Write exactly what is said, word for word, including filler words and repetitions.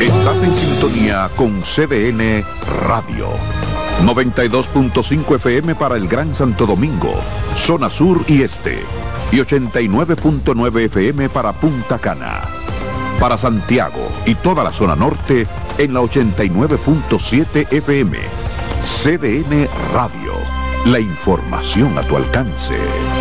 Estás en sintonía con C D N Radio. noventa y dos punto cinco F M para el Gran Santo Domingo, zona sur y este. Y ochenta y nueve punto nueve F M para Punta Cana. Para Santiago y toda la zona norte en la ochenta y nueve punto siete F M. C D N Radio. La información a tu alcance.